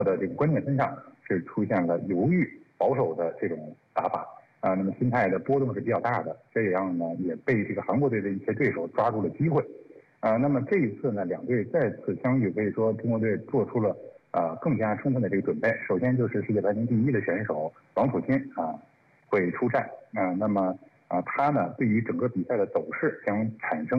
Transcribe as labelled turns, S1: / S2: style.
S1: 的这个关键分上是出现了犹豫保守的这种打法那么心态的波动是比较大的，这样呢也被这个韩国队的一些对手抓住了机会那么这一次呢，两队再次相遇，可以说中国队做出了更加充分的这个准备。首先就是世界排名第1的选手王楚钦会出战那么他呢对于整个比赛的走势将产生